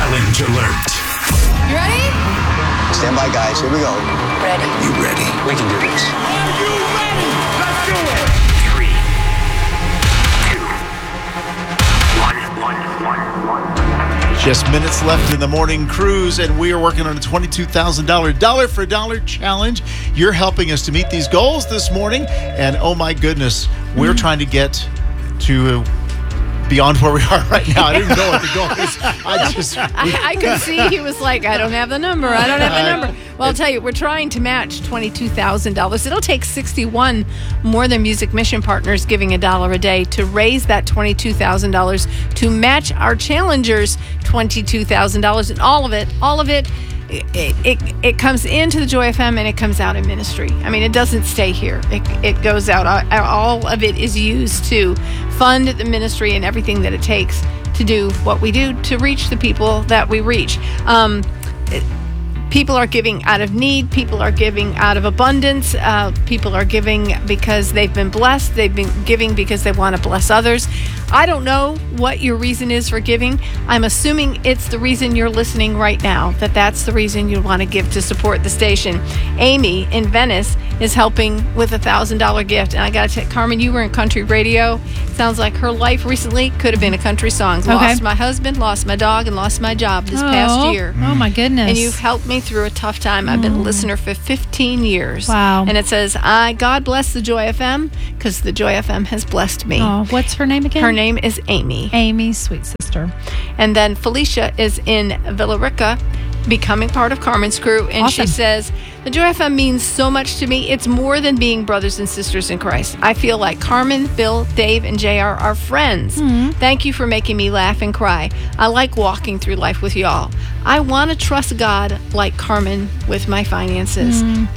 Challenge alert. You ready? Stand by, guys. Here we go. Ready. You ready? We can do this. Are you ready? Let's do it. 3, 2, 1. Just minutes left in the morning cruise, and we are working on a $22,000 dollar for dollar challenge. You're helping us to meet these goals this morning, and oh my goodness, we're trying to get to beyond where we are right now. I didn't know what the goal is. I could see he was like, I don't have the number. Well, I'll tell you, we're trying to match $22,000. It'll take 61 More Than Music mission partners giving $1 a day to raise that $22,000 to match our challengers' $22,000. And all of it, it comes into the Joy FM and it comes out in ministry. I mean, it doesn't stay here. It goes out. All of it is used to fund the ministry and everything that it takes to do what we do to reach the people that we reach. People are giving out of need. People are giving out of abundance. People are giving because they've been blessed. They've been giving because they want to bless others. I don't know what your reason is for giving. I'm assuming it's the reason you're listening right now, that's the reason you want to give to support the station. Amy in Venice is helping with a $1,000 gift. And I got to tell Carmen, you were in country radio. Sounds like her life recently could have been a country song. Okay. Lost my husband, lost my dog, and lost my job this past year. Oh, my goodness. And you've helped me through a tough time. I've been a listener for 15 years. Wow. And it says, God bless the Joy FM, because the Joy FM has blessed me. Oh, what's her name again? Her name is Amy. Amy, sweet sister. And then Felicia is in Villarica, becoming part of Carmen's crew. And Awesome. she says, the Joy FM means so much to me. It's more than being brothers and sisters in Christ. I feel like Carmen, Bill, Dave, and JR are friends. Thank you for making me laugh and cry. I like walking through life with y'all. I want to trust God like Carmen with my finances.